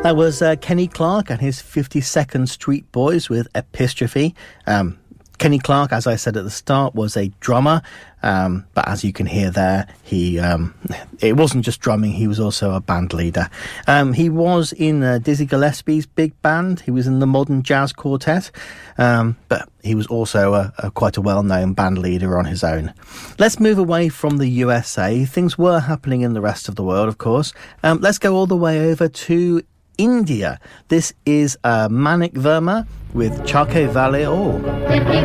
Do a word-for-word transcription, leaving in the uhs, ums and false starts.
That was uh, Kenny Clarke and his fifty-second Street Boys with Epistrophe. Um, Kenny Clarke, as I said at the start, was a drummer, um, but as you can hear there, he um, it wasn't just drumming, he was also a band leader. Um, he was in uh, Dizzy Gillespie's big band, he was in the Modern Jazz Quartet, um, but he was also a, a quite a well-known band leader on his own. Let's move away from the U S A. Things were happening in the rest of the world, of course. Um, let's go all the way over to India. This is uh, Manik Verma with Charke Vale Or.